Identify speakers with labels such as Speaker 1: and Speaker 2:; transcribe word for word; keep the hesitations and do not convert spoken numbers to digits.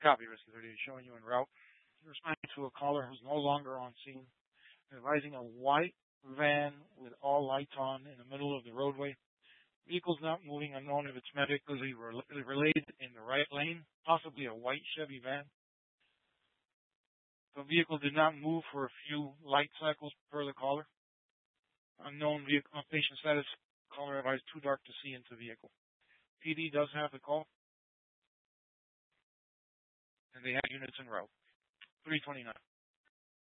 Speaker 1: Copy, Rescue thirty-eight, showing you en route. Responding to a caller who's no longer on scene. Advising a white van with all lights on in the middle of the roadway. Vehicle's not moving, unknown if it's medically rel- relayed in the right lane, possibly a white Chevy van. The vehicle did not move for a few light cycles per the caller. Unknown vehicle, uh, patient status, caller advised too dark to see into vehicle. P D does have the call, and they have units en route. three twenty-nine.